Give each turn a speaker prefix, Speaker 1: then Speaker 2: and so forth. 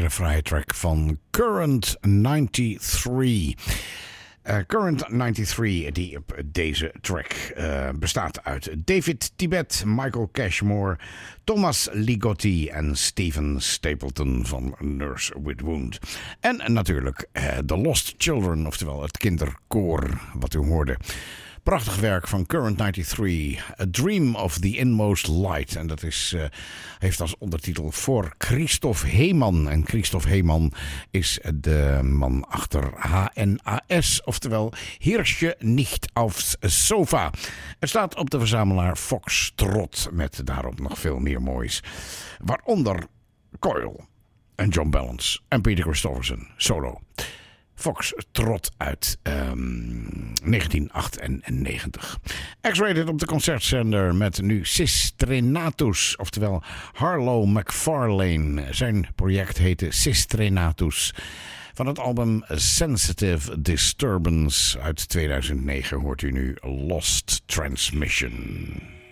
Speaker 1: hele fraaie track van Current 93. Current 93, die op deze track bestaat uit David Tibet, Michael Cashmore, Thomas Ligotti en Steven Stapleton van Nurse with Wound. En natuurlijk The Lost Children, oftewel het kinderkoor wat u hoorde. Prachtig werk van Current 93, A Dream of the Inmost Light. En dat heeft als ondertitel Voor Christoph Heeman. En Christoph Heeman is de man achter HNS, oftewel Hirsje nicht aufs Sofa. Het staat op de verzamelaar Foxtrot met daarop nog veel meer moois. Waaronder Coil en John Balance en Peter Christopherson solo. Foxtrot uit 1998. X-Rated op de concertzender met nu Sistrenatus, oftewel Harlow McFarlane. Zijn project heette Sistrenatus. Van het album Sensitive Disturbance uit 2009 hoort u nu Lost Transmission.